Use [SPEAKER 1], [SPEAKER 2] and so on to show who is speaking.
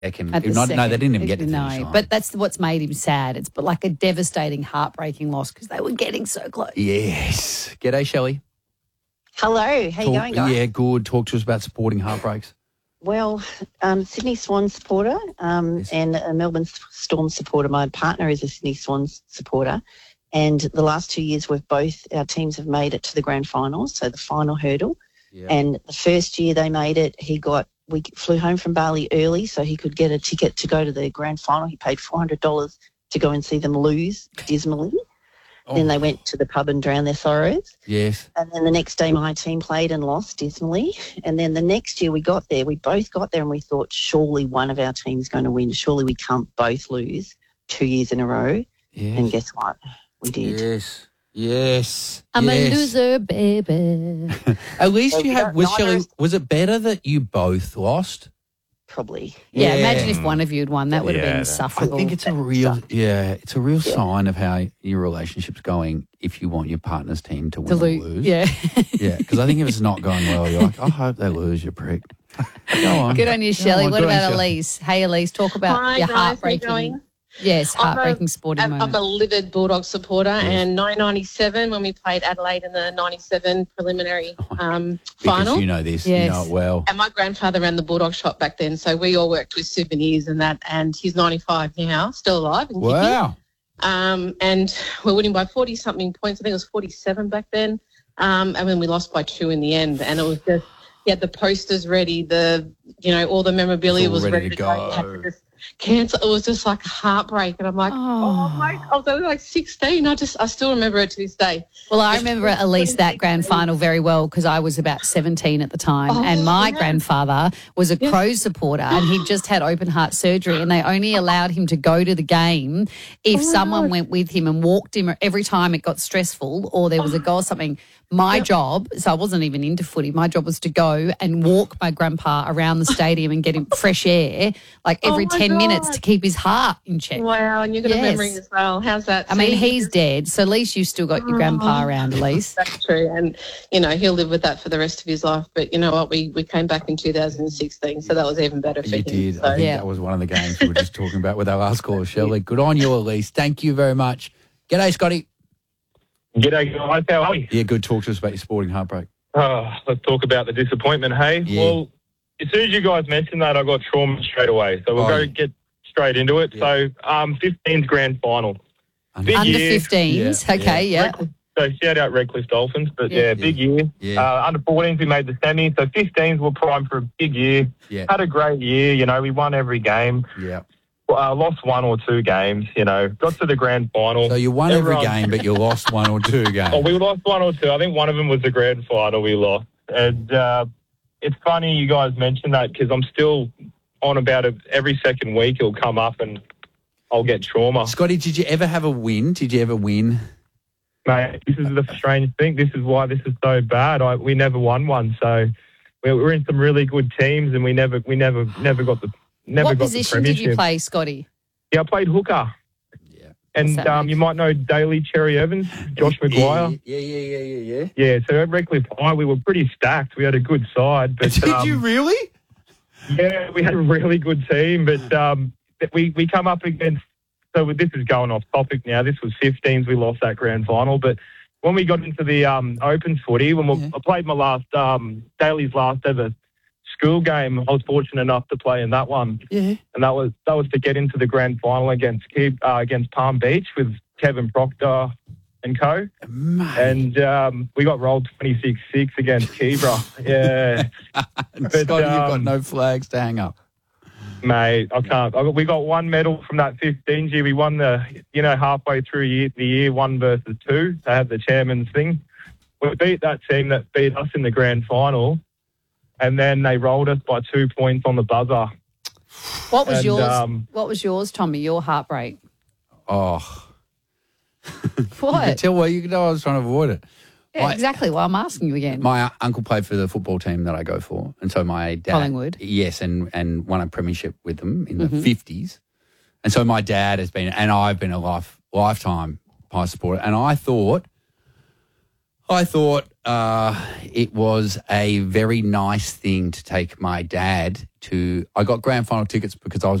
[SPEAKER 1] At the second.
[SPEAKER 2] No, they didn't even get to the finish
[SPEAKER 1] No,
[SPEAKER 2] line.
[SPEAKER 1] but that's what's made him sad. It's like a devastating, heartbreaking loss because they were getting so close.
[SPEAKER 2] Yes. G'day, Shelley.
[SPEAKER 3] Hello, how you going, guys?
[SPEAKER 2] Yeah, good. Talk to us about sporting heartbreaks.
[SPEAKER 3] Well, Sydney Swans supporter and a Melbourne Storm supporter. My partner is a Sydney Swans supporter, and the last 2 years our teams have made it to the grand finals, so the final hurdle.
[SPEAKER 2] Yeah.
[SPEAKER 3] And the first year they made it, we flew home from Bali early so he could get a ticket to go to the grand final. He paid $400 to go and see them lose dismally.
[SPEAKER 2] Oh.
[SPEAKER 3] Then they went to the pub and drowned their sorrows.
[SPEAKER 2] Yes.
[SPEAKER 3] And then the next day my team played and lost dismally. And then the next year we both got there and we thought surely one of our team's going to win. Surely we can't both lose 2 years in a row.
[SPEAKER 2] Yes.
[SPEAKER 3] And guess what? We did.
[SPEAKER 2] Yes.
[SPEAKER 1] I'm a loser, baby.
[SPEAKER 2] At least you had, was it better that you both lost?
[SPEAKER 3] Probably.
[SPEAKER 1] Yeah, imagine if one of you had won. That would have been
[SPEAKER 2] I
[SPEAKER 1] insufferable.
[SPEAKER 2] think it's a real sign of how your relationship's going if you want your partner's team to win or lose.
[SPEAKER 1] Yeah.
[SPEAKER 2] Yeah, because I think if it's not going well, you're like, I hope they lose, you prick. Go on.
[SPEAKER 1] Good on you, Shelley. What
[SPEAKER 2] good on
[SPEAKER 1] about
[SPEAKER 2] you,
[SPEAKER 1] Elise? Hey, Elise, talk about
[SPEAKER 4] Hi,
[SPEAKER 1] your
[SPEAKER 4] guys, how you
[SPEAKER 1] heartbreaking.
[SPEAKER 4] going?
[SPEAKER 1] Yes, heartbreaking sporting moment.
[SPEAKER 4] I'm a livid Bulldog supporter, and 1997 when we played Adelaide in the 97 preliminary
[SPEAKER 2] Because
[SPEAKER 4] final.
[SPEAKER 2] you know this,
[SPEAKER 1] Yes.
[SPEAKER 2] you know it well.
[SPEAKER 4] And my grandfather ran the Bulldog shop back then, so we all worked with souvenirs and that. And he's 95 now, still alive and kicking.
[SPEAKER 2] Wow.
[SPEAKER 4] And we're winning by 40-something points. I think it was 47 back then. And then we lost by 2 in the end. And it was just, he had the posters ready, all the memorabilia
[SPEAKER 2] All
[SPEAKER 4] was
[SPEAKER 2] ready
[SPEAKER 4] ready
[SPEAKER 2] to
[SPEAKER 4] to go. You had
[SPEAKER 2] go.
[SPEAKER 4] to just cancel. It was just like a heartbreak. And I'm like, I was only like 16. I still remember it to this day.
[SPEAKER 1] Well, I remember at least that grand final very well because I was about 17 at the time and my grandfather was a Crows supporter and he'd just had open heart surgery and they only allowed him to go to the game if someone went with him and walked him every time it got stressful or there was a goal or something. My job, so I wasn't even into footy, my job was to go and walk my grandpa around the stadium and get him fresh air like every 10 minutes to keep his heart in check.
[SPEAKER 4] Wow, and you've got a memory as well. How's that?
[SPEAKER 1] I mean, he's dead, so at least you still got your grandpa around, Elise.
[SPEAKER 4] That's true. And, he'll live with that for the rest of his life. But you know what? We came back in 2016, so that was even better for
[SPEAKER 2] You
[SPEAKER 4] him.
[SPEAKER 2] did.
[SPEAKER 4] So.
[SPEAKER 2] I think that was one of the games we were just talking about with our last caller, Shelley. Good on you, Elise. Thank you very much. G'day, Scotty.
[SPEAKER 5] G'day, guys. How are you?
[SPEAKER 2] Yeah, good. Talk to us about your sporting heartbreak.
[SPEAKER 5] Let's talk about the disappointment, hey?
[SPEAKER 2] Yeah.
[SPEAKER 5] Well, as soon as you guys mentioned that, I got trauma straight away. So we'll get straight into it.
[SPEAKER 2] Yeah.
[SPEAKER 5] So 15's grand final.
[SPEAKER 1] Under 15s, okay, yeah.
[SPEAKER 5] So shout out Redcliffe Dolphins. But, big year.
[SPEAKER 2] Yeah.
[SPEAKER 5] Under 14s, we made the semi. So 15s were primed for a big year.
[SPEAKER 2] Yeah.
[SPEAKER 5] Had a great year. We won every game.
[SPEAKER 2] Yeah.
[SPEAKER 5] Lost 1 or 2 games, got to the grand final.
[SPEAKER 2] So you won every game, but you lost 1 or 2 games.
[SPEAKER 5] Oh, we lost 1 or 2. I think one of them was the grand final we lost. And it's funny you guys mentioned that because I'm still on about it. Every second week it'll come up and I'll get trauma.
[SPEAKER 2] Scotty, did you ever have a win? Did you ever win?
[SPEAKER 5] Mate, this is the strange thing. This is why this is so bad. We never won one. So we're in some really good teams and we never got the
[SPEAKER 1] What position did you play, Scotty?
[SPEAKER 5] Yeah, I played hooker.
[SPEAKER 2] Yeah.
[SPEAKER 5] And you might know Daly Cherry Evans, Josh Maguire.
[SPEAKER 2] Yeah.
[SPEAKER 5] Yeah, so at Redcliffe High, we were pretty stacked. We had a good side. But,
[SPEAKER 2] Did you really?
[SPEAKER 5] Yeah, we had a really good team. But we come up against, so this is going off topic now. This was 15s. We lost that grand final. But when we got into the open footy, I played my Daly's last ever school game, I was fortunate enough to play in that one.
[SPEAKER 2] Yeah.
[SPEAKER 5] And that was to get into the grand final against Palm Beach with Kevin Proctor and co.
[SPEAKER 2] Mate.
[SPEAKER 5] And we got rolled 26-6 against Keebra. Yeah.
[SPEAKER 2] Scotty, you've got no flags to hang up.
[SPEAKER 5] Mate, I can't. We got 1 medal from that 15 year. We won halfway through the year 1 versus 2. They had the chairman's thing. We beat that team that beat us in the grand final. And then they rolled us by 2 points on the buzzer.
[SPEAKER 1] What was yours? What was yours, Tommy? Your heartbreak?
[SPEAKER 2] Oh.
[SPEAKER 1] What?
[SPEAKER 2] You know I was trying to avoid it.
[SPEAKER 1] Yeah, exactly. Well, I'm asking you again.
[SPEAKER 2] My uncle played for the football team that I go for. And so my dad...
[SPEAKER 1] Collingwood.
[SPEAKER 2] Yes, and won a premiership with them in the 50s. And so my dad has been... And I've been a lifetime Pies supporter. And I thought I thought it was a very nice thing to take my dad to. I got grand final tickets because I was